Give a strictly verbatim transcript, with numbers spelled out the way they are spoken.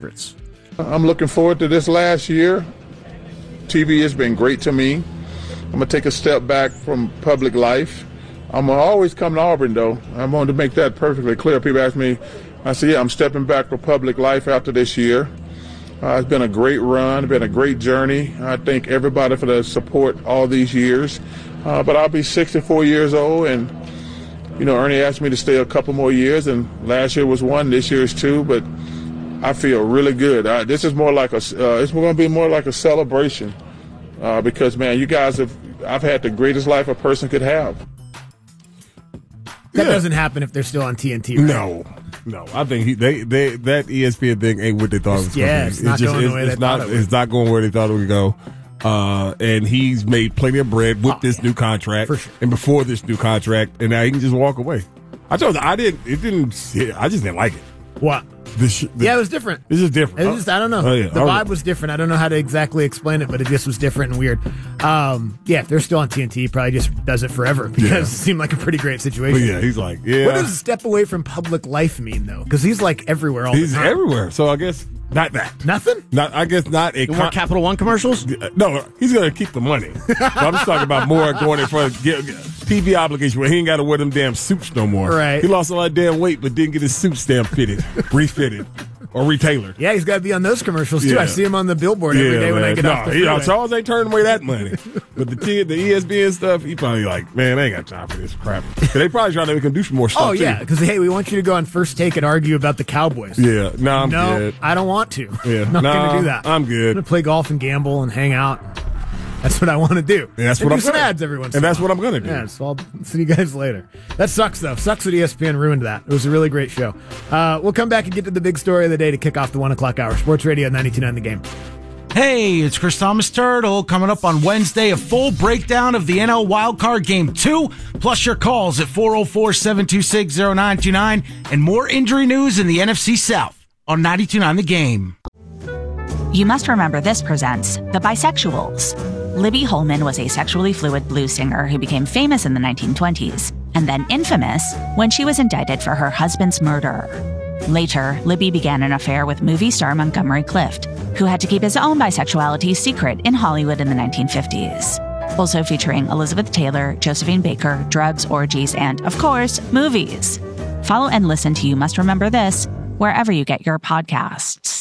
I'm looking forward to this last year. T V has been great to me. I'm going to take a step back from public life. I'm going to always come to Auburn, though. I want to make that perfectly clear. People ask me, I say, yeah, I'm stepping back from public life after this year. Uh, it's been a great run, been a great journey. I thank everybody for the support all these years. Uh, but I'll be sixty-four years old, and, you know, Ernie asked me to stay a couple more years, and last year was one, this year is two, but I feel really good. I, this is more like a, uh, it's going to be more like a celebration uh, because, man, you guys have, I've had the greatest life a person could have. That yeah. doesn't happen if they're still on T N T, right? No. No, I think he, they, they, that E S P N thing ain't what they thought it was yeah, going to be. It's not just, going it's, the way it's they not, thought it would. It's not going where they thought it would go. Uh, and he's made plenty of bread with oh, this yeah. new contract For sure. and before this new contract, and now he can just walk away. I told you, I didn't, it didn't, I just didn't like it. What? This, this, yeah, it was different. This is different. It was just, I don't know. Oh, yeah. The All vibe right. was different. I don't know how to exactly explain it, but it just was different and weird. Um, yeah, if they're still on T N T, he probably just does it forever because Yeah. it seemed like a pretty great situation. But yeah, he's like, yeah. What does a step away from public life mean, though? Because he's like everywhere all He's the time. everywhere. So I guess not that. Nothing? Not, I guess not a You want con- Capital One commercials? No, he's going to keep the money. But I'm just talking about more going in front of get, get, T V obligation where he ain't got to wear them damn suits no more. Right. He lost a lot of damn weight, but didn't get his suit stamp fitted, refitted, or retailored. Yeah, he's got to be on those commercials, too. Yeah. I see him on the billboard every Yeah, day when man. I get no, off the he, freeway. Charles ain't turning away that money. But the T, the E S P N stuff, he probably like, man, I ain't got time for this crap. They probably trying to make him do some more stuff, Oh, yeah, because, hey, we want you to go on First Take and argue about the Cowboys. too. Yeah, no, I'm no, good. I don't want to. Yeah. I'm not Nah, going to do that. I'm good. I'm going to play golf and gamble and hang out. That's what I want to do. And that's and what do I'm some gonna- ads every once and in a that's while. what I'm gonna do. Yeah, so I'll see you guys later. That sucks, though. Sucks that E S P N ruined that. It was a really great show. Uh, we'll come back and get to the big story of the day to kick off the one o'clock hour. Sports Radio ninety-two point nine The Game. Hey, it's Chris Thomas Turtle. Coming up on Wednesday, a full breakdown of the N L Wildcard Game two, plus your calls at four oh four, seven two six, oh nine two nine, and more injury news in the N F C South on ninety-two point nine The Game. You Must Remember This presents The Bisexuals. Libby Holman was a sexually fluid blues singer who became famous in the nineteen twenties, and then infamous when she was indicted for her husband's murder. Later, Libby began an affair with movie star Montgomery Clift, who had to keep his own bisexuality secret in Hollywood in the nineteen fifties. Also featuring Elizabeth Taylor, Josephine Baker, drugs, orgies, and, of course, movies. Follow and listen to You Must Remember This wherever you get your podcasts.